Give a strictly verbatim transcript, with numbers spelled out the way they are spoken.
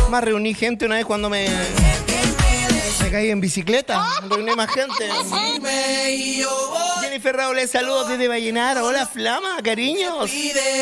Más reuní gente una vez cuando me, me caí en bicicleta. Reuní más gente. Jennifer Raúl, saludos desde Vallenar. Hola, Flama, cariños.